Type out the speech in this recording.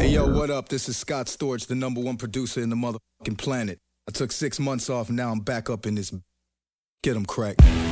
Hey, yo, what up? This is Scott Storch, the #1 producer in the motherfucking planet. I took 6 months off, and now I'm back up in this. Get 'em crack.